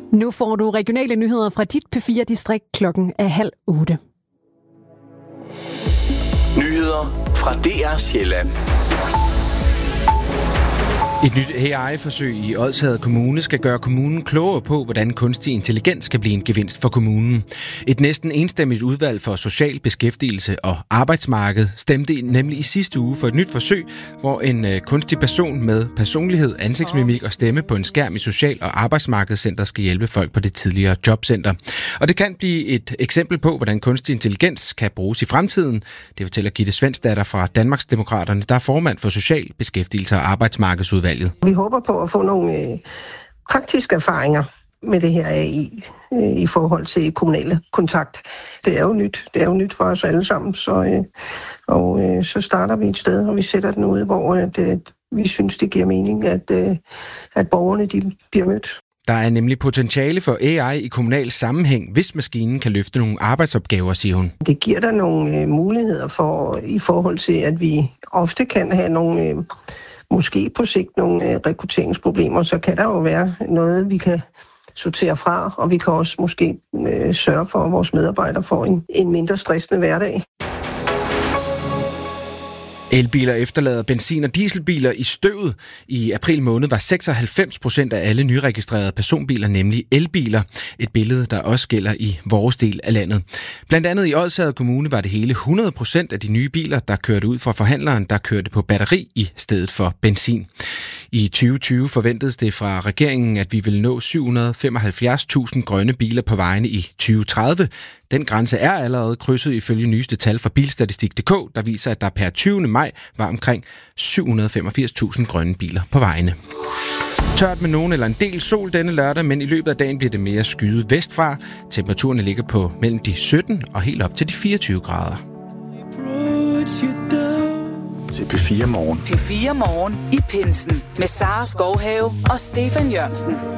Nu får du regionale nyheder fra dit P4-distrikt klokken 7:30. Nyheder fra DR Sjælland. Et nyt AI-forsøg i Odsherred Kommune skal gøre kommunen klogere på, hvordan kunstig intelligens kan blive en gevinst for kommunen. Et næsten enstemmigt udvalg for social beskæftigelse og arbejdsmarked stemte nemlig i sidste uge for et nyt forsøg, hvor en kunstig person med personlighed, ansigtsmimik og stemme på en skærm i Social- og Arbejdsmarkedscenter skal hjælpe folk på det tidligere jobcenter. Og det kan blive et eksempel på, hvordan kunstig intelligens kan bruges i fremtiden. Det fortæller Gitte Svensdatter fra Danmarksdemokraterne, der er formand for Social Beskæftigelse og Arbejdsmarkedsudvalget. Vi håber på at få nogle praktiske erfaringer med det her AI i forhold til kommunale kontakt. Det er jo nyt. Det er jo nyt for os alle sammen. Så starter vi et sted, og vi sætter den ud, hvor vi synes, det giver mening, at borgerne de bliver mødt. Der er nemlig potentiale for AI i kommunal sammenhæng, hvis maskinen kan løfte nogle arbejdsopgaver, siger hun. Det giver der nogle muligheder for i forhold til, at vi ofte kan have nogle måske på sigt nogle rekrutteringsproblemer, så kan der jo være noget, vi kan sortere fra, og vi kan også måske sørge for, at vores medarbejdere får en mindre stressende hverdag. Elbiler efterlader benzin- og dieselbiler i støvet. I april måned var 96% af alle nyregistrerede personbiler nemlig elbiler. Et billede, der også gælder i vores del af landet. Blandt andet i Odsherred Kommune var det hele 100% af de nye biler, der kørte ud fra forhandleren, der kørte på batteri i stedet for benzin. I 2020 forventedes det fra regeringen, at vi vil nå 775.000 grønne biler på vejene i 2030. Den grænse er allerede krydset ifølge nyeste tal fra Bilstatistik.dk, der viser, at der per 20. maj var omkring 785.000 grønne biler på vejene. Tørt med nogen eller en del sol denne lørdag, men i løbet af dagen bliver det mere skyet vestfra. Temperaturerne ligger på mellem de 17 og helt op til de 24 grader. Til P4 Morgen. P4 Morgen i Pinsen med Sara Skovhave og Stefan Jørgensen.